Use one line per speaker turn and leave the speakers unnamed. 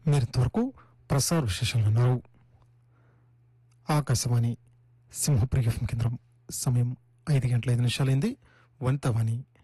మీరింతవరకు ప్రసార విశేషాలు విన్నారు. ఆకాశవాణి సింహప్రియ కేంద్రం. సమయం 5 గంటల 5 నిమిషాలైంది. వనితావాణి